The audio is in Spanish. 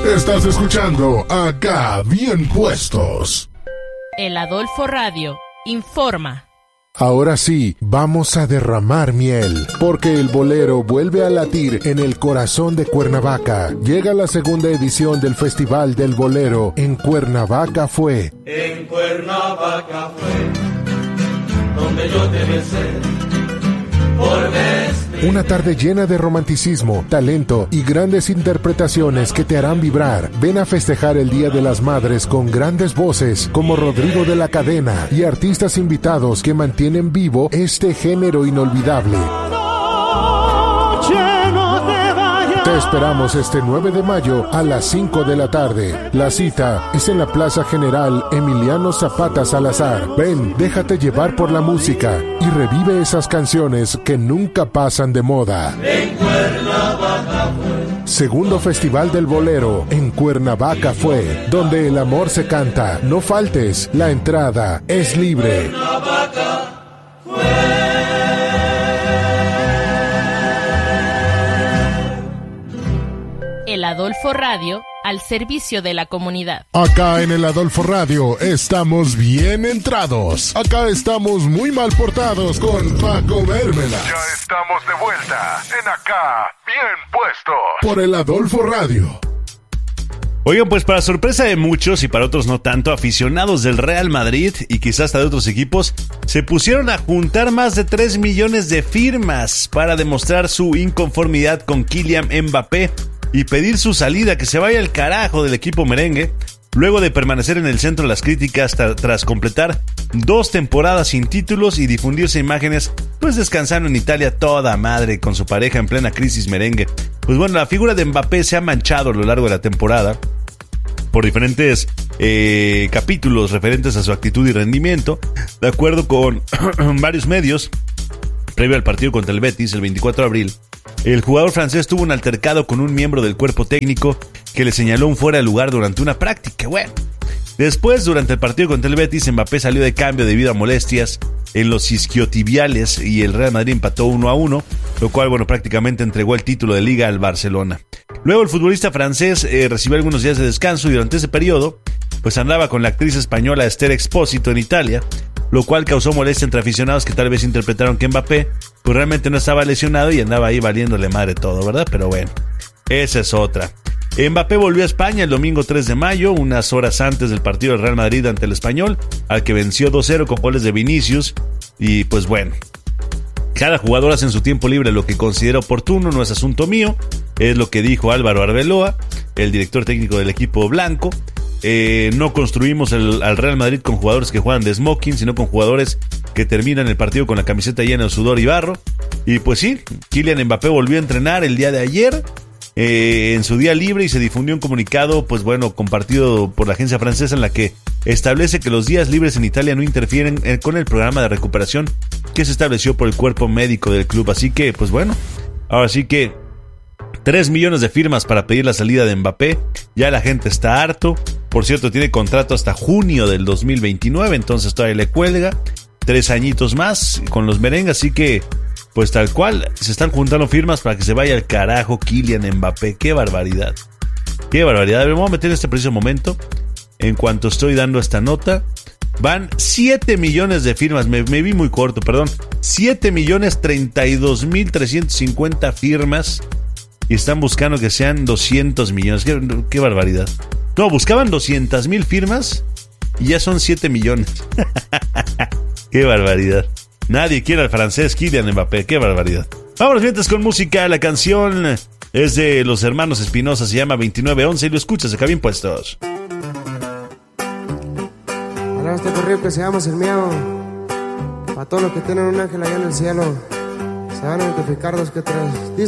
Estás escuchando Acá Bien Puestos. El Adolfo Radio informa. Ahora sí, vamos a derramar miel, porque el bolero vuelve a latir en el corazón de Cuernavaca. Llega la segunda edición del Festival del Bolero. En Cuernavaca fue. En Cuernavaca fue donde yo te besé por vez. Una tarde llena de romanticismo, talento y grandes interpretaciones que te harán vibrar. Ven a festejar el Día de las Madres con grandes voces como Rodrigo de la Cadena y artistas invitados que mantienen vivo este género inolvidable. Te esperamos este 9 de mayo a las 5 de la tarde. La cita es en la Plaza General Emiliano Zapata Salazar. Ven, déjate llevar por la música y revive esas canciones que nunca pasan de moda. En Cuernavaca fue. Segundo Festival del Bolero en Cuernavaca fue, donde el amor se canta. No faltes, la entrada es libre. Cuernavaca fue. El Adolfo Radio, al servicio de la comunidad. Acá en el Adolfo Radio estamos bien entrados. Acá estamos muy mal portados con Paco Mérmela. Ya estamos de vuelta en Acá Bien Puestos. Por el Adolfo Radio. Oigan, pues para sorpresa de muchos y para otros no tanto, aficionados del Real Madrid y quizás hasta de otros equipos, se pusieron a juntar más de 3 millones de firmas para demostrar su inconformidad con Kylian Mbappé y pedir su salida, que se vaya al carajo del equipo merengue, luego de permanecer en el centro de las críticas tras completar 2 temporadas sin títulos y difundirse imágenes, pues descansando en Italia toda madre con su pareja en plena crisis merengue. Pues bueno, la figura de Mbappé se ha manchado a lo largo de la temporada por diferentes capítulos referentes a su actitud y rendimiento. De acuerdo con varios medios, previo al partido contra el Betis el 24 de abril, el jugador francés tuvo un altercado con un miembro del cuerpo técnico que le señaló un fuera de lugar durante una práctica. Bueno, después, durante el partido contra el Betis, Mbappé salió de cambio debido a molestias en los isquiotibiales y el Real Madrid empató 1-1, lo cual, bueno, prácticamente entregó el título de Liga al Barcelona. Luego el futbolista francés recibió algunos días de descanso y durante ese periodo, pues andaba con la actriz española Esther Expósito en Italia, lo cual causó molestia entre aficionados que tal vez interpretaron que Mbappé pues realmente no estaba lesionado y andaba ahí valiéndole madre todo, ¿verdad? Pero bueno, esa es otra. Mbappé volvió a España el domingo 3 de mayo, unas horas antes del partido del Real Madrid ante el Español, al que venció 2-0 con goles de Vinicius. Y pues bueno, cada jugador hace en su tiempo libre lo que considera oportuno, no es asunto mío, es lo que dijo Álvaro Arbeloa, el director técnico del equipo blanco. No construimos al Real Madrid con jugadores que juegan de smoking, sino con jugadores que terminan el partido con la camiseta llena de sudor y barro. Y pues sí, Kylian Mbappé volvió a entrenar el día de ayer, en su día libre, y se difundió un comunicado, pues bueno, compartido por la agencia francesa, en la que establece que los días libres en Italia no interfieren con el programa de recuperación que se estableció por el cuerpo médico del club. Así que, pues bueno, ahora sí que 3 millones de firmas para pedir la salida de Mbappé. Ya la gente está harto. Por cierto, tiene contrato hasta junio del 2029, entonces todavía le cuelga 3 añitos más con los merengues, así que pues tal cual se están juntando firmas para que se vaya al carajo Kylian Mbappé. ¡Qué barbaridad! ¡Qué barbaridad! A ver, vamos a meter en este preciso momento, en cuanto estoy dando esta nota, van 7 millones de firmas, me vi muy corto, perdón, 7.032.350 firmas, y están buscando que sean 200 millones. ¡Qué barbaridad! No, buscaban 200,000 firmas y ya son 7 millones. ¡Qué barbaridad! Nadie quiere al francés Kylian Mbappé. ¡Qué barbaridad! Vámonos mientras con música. La canción es de los hermanos Espinosa, se llama 2911 y lo escuchas acá bien puestos. Ahora este corrido que se llama Sin Miedo, para todos los que tienen un ángel allá en el cielo, se van a identificar 2 que 3.